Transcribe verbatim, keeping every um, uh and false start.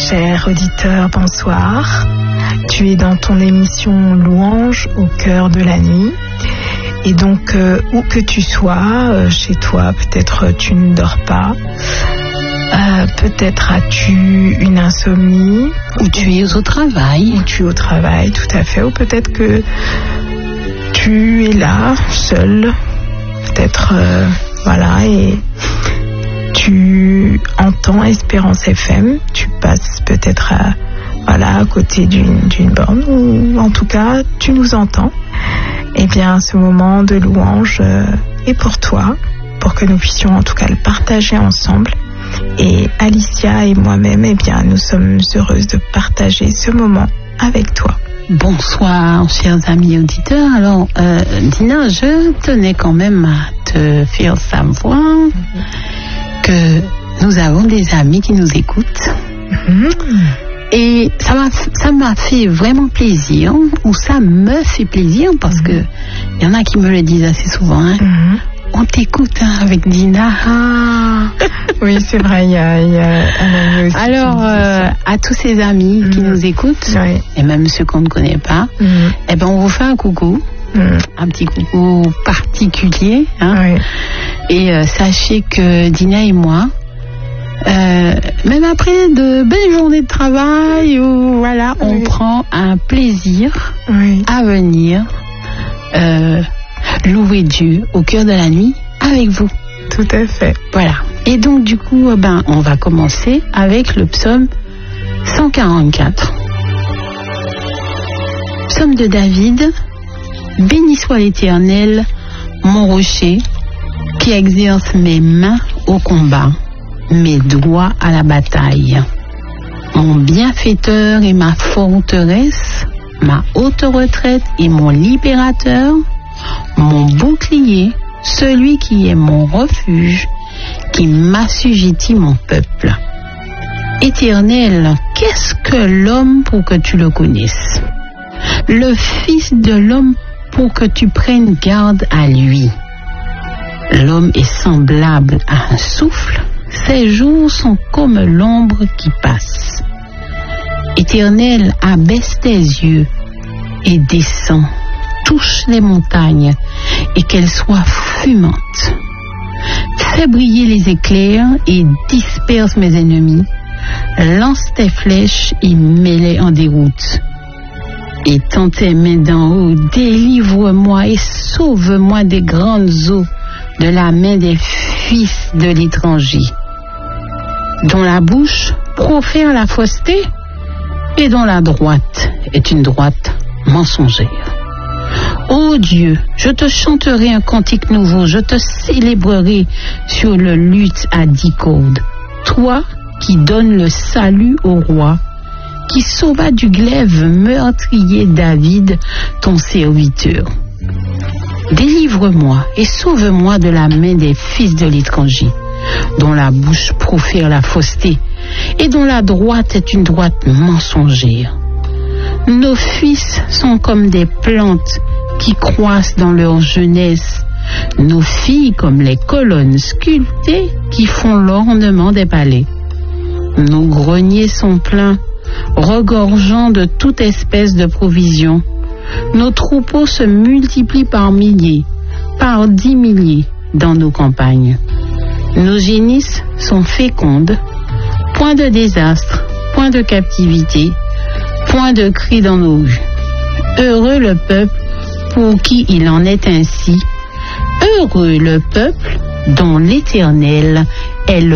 Cher auditeur, bonsoir. Tu es dans ton émission Louange au cœur de la nuit. Et donc, euh, où que tu sois, euh, chez toi, peut-être tu ne dors pas, euh, peut-être as-tu une insomnie. Ou tu es au travail. Ou tu es au travail, tout à fait. Ou peut-être que tu es là, seul, peut-être, euh, voilà, et tu entends Espérance F M, tu passes peut-être à, voilà, à côté d'une, d'une borne, ou en tout cas, tu nous entends. Eh bien, ce moment de louange euh, est pour toi, pour que nous puissions en tout cas le partager ensemble. Et Alicia et moi-même, eh bien, nous sommes heureuses de partager ce moment avec toi. Bonsoir, chers amis auditeurs. Alors, euh, Dina, je tenais quand même à te faire savoir mm-hmm. que nous avons des amis qui nous écoutent. Mm-hmm. Et ça m'a, ça m'a fait vraiment plaisir, ou ça me fait plaisir, parce mm-hmm. que il y en a qui me le disent assez souvent. Hein. Mm-hmm. On t'écoute hein, avec Dina. Ah. Oui, c'est vrai, il y a, il y a un ami aussi. Alors, euh, à tous ces amis mmh. qui nous écoutent, oui. et même ceux qu'on ne connaît pas, mmh. eh ben, on vous fait un coucou, mmh. un petit coucou particulier. Hein. Oui. Et euh, sachez que Dina et moi, euh, même après de belles journées de travail, où, voilà, on oui. prend un plaisir oui. à venir euh, louer Dieu au cœur de la nuit avec vous. Tout à fait. Voilà. Et donc, du coup, ben, on va commencer avec le psaume cent quarante-quatre. Psaume de David. Béni soit l'Éternel, mon rocher, qui exerce mes mains au combat, mes doigts à la bataille. Mon bienfaiteur et ma forteresse, ma haute retraite et mon libérateur, mon bouclier, celui qui est mon refuge, qui m'assujettit mon peuple. Éternel, qu'est-ce que l'homme pour que tu le connaisses? Le Fils de l'homme pour que tu prennes garde à lui. L'homme est semblable à un souffle, ses jours sont comme l'ombre qui passe. Éternel, abaisse tes yeux et descends, touche les montagnes et qu'elles soient fumantes. Fais briller les éclairs et disperse mes ennemis. Lance tes flèches et mets-les en déroute. Étends tes mains d'en haut, délivre-moi et sauve-moi des grandes eaux, de la main des fils de l'étranger, dont la bouche profère la fausseté et dont la droite est une droite mensongère. Ô Dieu, je te chanterai un cantique nouveau, je te célébrerai sur le luth à dix cordes. Toi qui donnes le salut au roi, qui sauva du glaive meurtrier David, ton serviteur. Délivre-moi et sauve-moi de la main des fils de l'étranger, dont la bouche profère la fausseté et dont la droite est une droite mensongère. Nos fils sont comme des plantes qui croissent dans leur jeunesse, nos filles comme les colonnes sculptées qui font l'ornement des palais. Nos greniers sont pleins, regorgeant de toute espèce de provisions. Nos troupeaux se multiplient par milliers, par dix milliers dans nos campagnes. Nos génisses sont fécondes, point de désastre, point de captivité, point de cri dans nos rues. Heureux le peuple pour qui il en est ainsi. Heureux le peuple dont l'Éternel est le